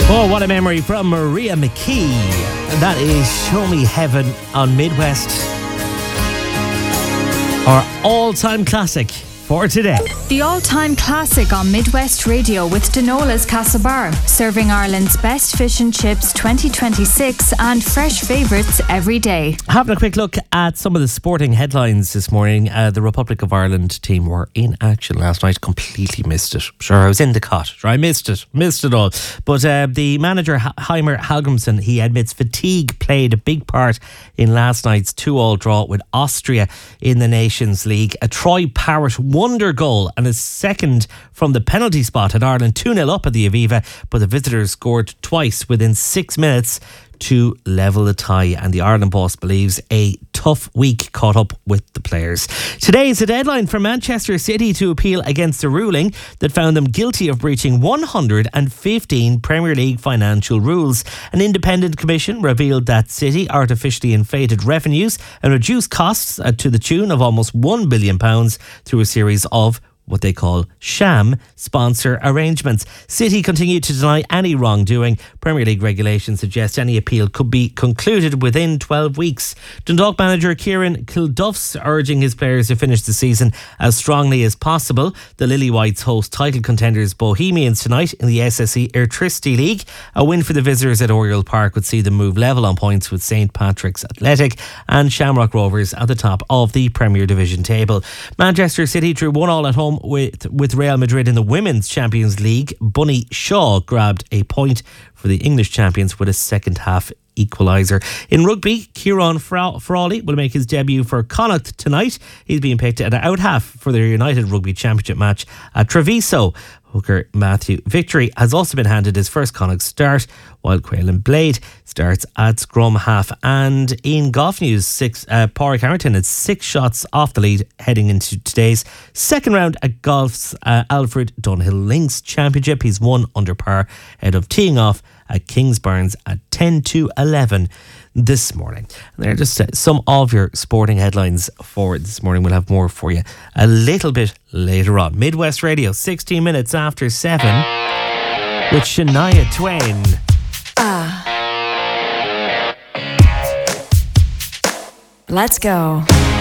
Oh, what a memory from Maria McKee. And that is Show Me Heaven on Midwest. Our all-time classic for today. The all-time classic on Midwest Radio with Denola's Castlebar, serving Ireland's best fish and chips 2026 and fresh favourites every day. Having a quick look at some of the sporting headlines this morning. The Republic of Ireland team were in action last night. Completely missed it. Sure, I was in the cot. I missed it all. But the manager, Heimer Hallgrimsson, he admits fatigue played a big part in last night's 2-2 draw with Austria in the Nations League. A Troy Parrott wonder goal and a second from the penalty spot had Ireland 2-0 up at the Aviva, but the visitors scored twice within 6 minutes to level the tie, and the Ireland boss believes a tough week caught up with the players. Today is the deadline for Manchester City to appeal against a ruling that found them guilty of breaching 115 Premier League financial rules. An independent commission revealed that City artificially inflated revenues and reduced costs to the tune of almost £1 billion through a series of what they call sham sponsor arrangements. City continue to deny any wrongdoing. Premier League regulations suggest any appeal could be concluded within 12 weeks. Dundalk manager Kieran Kilduff's urging his players to finish the season as strongly as possible. The Lily Whites host title contenders Bohemians tonight in the SSE Airtricity League. A win for the visitors at Oriel Park would see them move level on points with St Patrick's Athletic and Shamrock Rovers at the top of the Premier Division table. Manchester City drew 1-1 at home with Real Madrid in the Women's Champions League. Bunny Shaw grabbed a point for the English champions with a second half equaliser. In rugby, Kieran Frawley will make his debut for Connacht tonight. He's being picked at out half for their United Rugby Championship match at Treviso. Hooker Matthew Victory has also been handed his first Connacht start, while Quaylen Blade starts at scrum half. And in golf news, Pádraig Harrington had 6 shots off the lead heading into today's second round at golf's Alfred Dunhill Links Championship. He's 1 under par ahead of teeing off at Kingsbarns at 10-11 this morning. And they're just some of your sporting headlines for this morning. We'll have more for you a little bit later on. Midwest Radio, 16 minutes after 7 with Shania Twain. Let's go.